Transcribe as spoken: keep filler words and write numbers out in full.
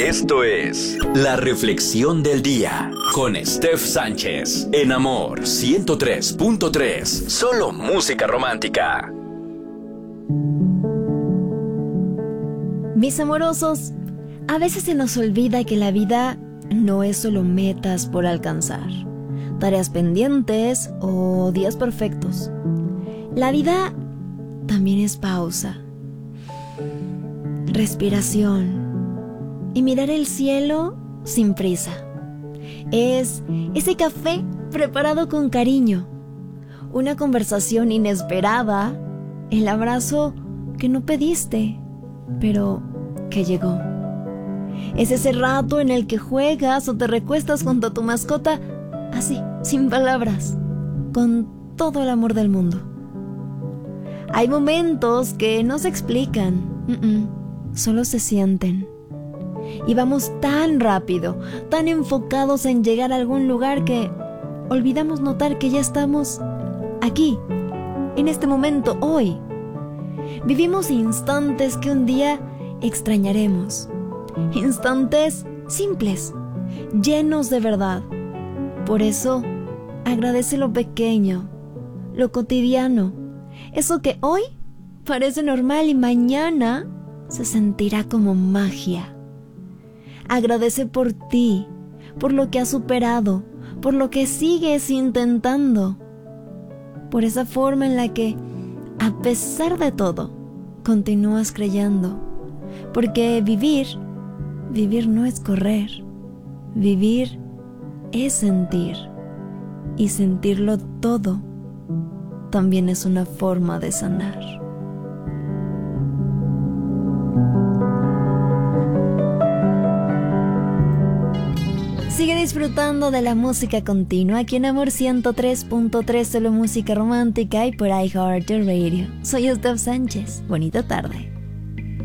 Esto es La Reflexión del Día con Steph Sánchez en Amor ciento tres punto tres. Solo música romántica. Mis amorosos, a veces se nos olvida que la vida no es solo metas por alcanzar, tareas pendientes o días perfectos. La vida también es pausa, respiración y mirar el cielo sin prisa. Es ese café preparado con cariño, una conversación inesperada, el abrazo que no pediste, pero que llegó. Es ese rato en el que juegas o te recuestas junto a tu mascota, así, sin palabras, con todo el amor del mundo. Hay momentos que no se explican, uh-uh, solo se sienten. Y vamos tan rápido, tan enfocados en llegar a algún lugar que olvidamos notar que ya estamos aquí, en este momento, hoy. Vivimos instantes que un día extrañaremos. Instantes simples, llenos de verdad. Por eso, agradece lo pequeño, lo cotidiano, eso que hoy parece normal y mañana se sentirá como magia. Agradece por ti, por lo que has superado, por lo que sigues intentando, por esa forma en la que, a pesar de todo, continúas creyendo. Porque vivir, vivir no es correr. Vivir es sentir. Y sentirlo todo también es una forma de sanar. Sigue disfrutando de la música continua aquí en Amor ciento tres punto tres, solo música romántica y por iHeartRadio. Soy Steph Sánchez. Bonita tarde.